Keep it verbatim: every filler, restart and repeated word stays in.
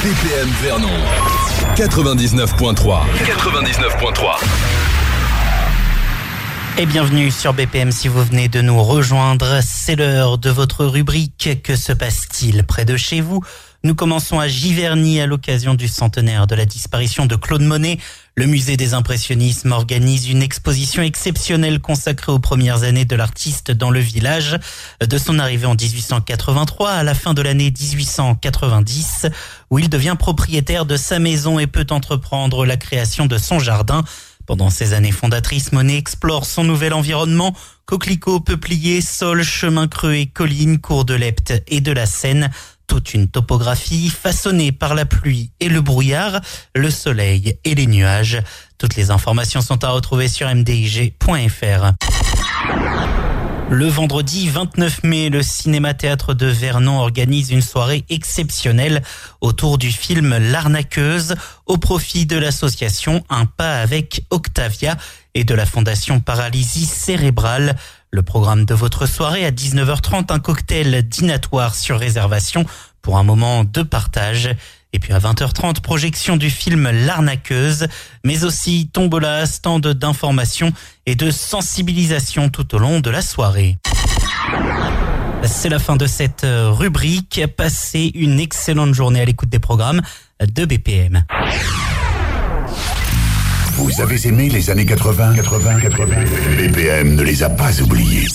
B P M Vernon quatre-vingt-dix-neuf point trois. quatre-vingt-dix-neuf point trois. Et bienvenue sur B P M si vous venez de nous rejoindre. C'est l'heure de votre rubrique « Que se passe-t-il près de chez vous ?» Nous commençons à Giverny à l'occasion du centenaire de la disparition de Claude Monet. Le musée des impressionnismes organise une exposition exceptionnelle consacrée aux premières années de l'artiste dans le village. De son arrivée en dix-huit cent quatre-vingt-trois à la fin de l'année dix-huit cent quatre-vingt-dix, où il devient propriétaire de sa maison et peut entreprendre la création de son jardin. Pendant ces années fondatrices, Monet explore son nouvel environnement, coquelicots, peupliers, sols, chemins creux et collines, cours de l'Epte et de la Seine. Toute une topographie façonnée par la pluie et le brouillard, le soleil et les nuages. Toutes les informations sont à retrouver sur m d i g point f r. Le vendredi vingt-neuf mai, le Cinéma-Théâtre de Vernon organise une soirée exceptionnelle autour du film L'Arnaqueuse au profit de l'association Un pas avec Octavia et de la Fondation Paralysie Cérébrale. Le programme de votre soirée à dix-neuf heures trente, un cocktail dînatoire sur réservation pour un moment de partage. Et puis à vingt heures trente, projection du film L'Arnaqueuse, mais aussi tombola, stand d'information et de sensibilisation tout au long de la soirée. C'est la fin de cette rubrique. Passez une excellente journée à l'écoute des programmes de B P M. Vous avez aimé les années quatre-vingts, quatre-vingts, quatre-vingts. B P M ne les a pas oubliés.